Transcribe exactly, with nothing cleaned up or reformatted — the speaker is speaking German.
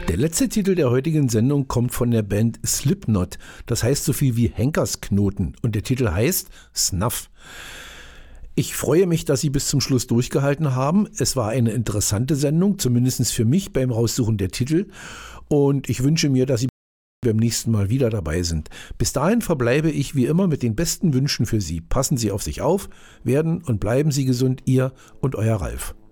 Der letzte Titel der heutigen Sendung kommt von der Band Slipknot. Das heißt so viel wie Henkersknoten und der Titel heißt Snuff. Ich freue mich, dass Sie bis zum Schluss durchgehalten haben. Es war eine interessante Sendung, zumindest für mich beim Raussuchen der Titel. Und ich wünsche mir, dass Sie beim nächsten Mal wieder dabei sind. Bis dahin verbleibe ich wie immer mit den besten Wünschen für Sie. Passen Sie auf sich auf, werden und bleiben Sie gesund, Ihr und Euer Ralf.